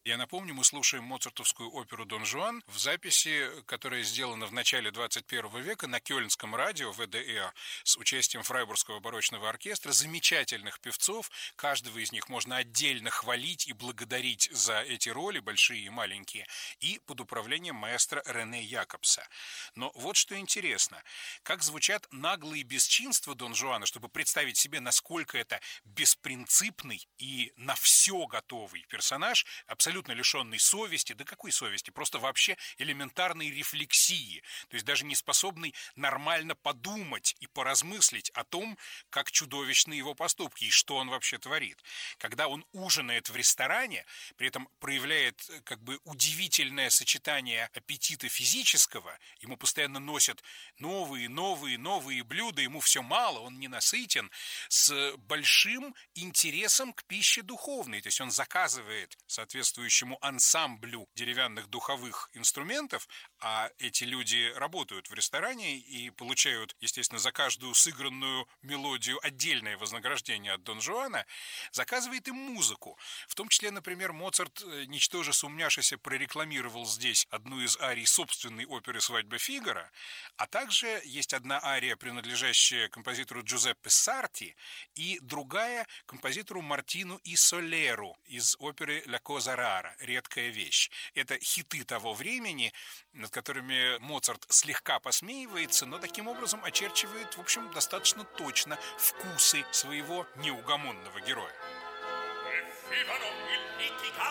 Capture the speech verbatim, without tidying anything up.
Я напомню, мы слушаем моцартовскую оперу «Дон Жуан» в записи, которая сделана в начале двадцать первого века на Кёльнском радио вэ дэ э с участием Фрайбургского барочного оркестра, замечательных певцов. Каждого из них можно отдельно хвалить и благодарить за эти роли, большие и маленькие, и под управлением маэстро Рене Якобса. Но вот что интересно. Как звучат наглые бесчинства Дон Жуана, чтобы представить себе, насколько это беспринципный и на все готовый персонаж, абсолютно лишенный совести, да какой совести, просто вообще элементарной рефлексии, то есть даже не способный нормально подумать и поразмыслить о том, как чудовищны его поступки и что он вообще творит. Когда он ужинает в ресторане, при этом проявляет как бы удивительное сочетание аппетита физического, ему постоянно носят новые, новые, новые блюда, ему все мало, он ненасытен, с большим интересом к пище духовной, то есть он заказывает соответствующему ансамблю деревянных духовых инструментов, а эти люди работают в ресторане и получают, естественно, за каждую сыгранную мелодию отдельное вознаграждение от Дон Жуана, заказывает им музыку. В том числе, например, Моцарт, ничтоже сумняшися, прорекламировал здесь одну из арий собственной оперы «Свадьба Фигаро», а также есть одна ария, принадлежащая композитору Джузеппе Сарти, и другая композитору Мартину и Солеру из оперы «Ля Коза Рара» «Редкая вещь». Это хиты того времени, над которыми Моцарт слегка посмеивается, но таким образом очерчивает, в общем, достаточно точно вкусы своего неугомонного героя.